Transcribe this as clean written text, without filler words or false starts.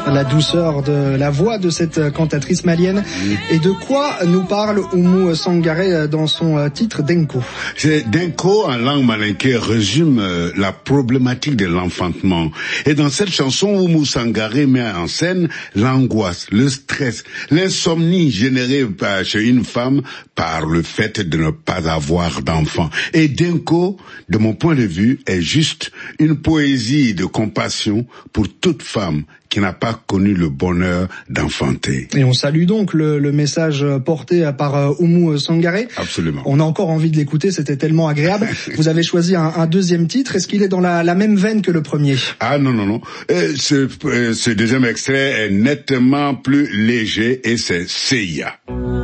La douceur de la voix de cette cantatrice malienne. Et de quoi nous parle Oumou Sangaré dans son titre Denko? Denko, en langue malinké, résume la problématique de l'enfantement. Et dans cette chanson, Oumou Sangaré met en scène l'angoisse, le stress, l'insomnie générée chez une femme par le fait de ne pas avoir d'enfant. Et Denko, de mon point de vue, est juste une poésie de compassion pour toute femme qui n'a pas connu le bonheur d'enfanter. Et on salue donc le message porté par Oumou Sangaré. Absolument. On a encore envie de l'écouter, c'était tellement agréable. Vous avez choisi un deuxième titre, est-ce qu'il est dans la même veine que le premier? Ah non. Ce deuxième extrait est nettement plus léger et c'est Seya.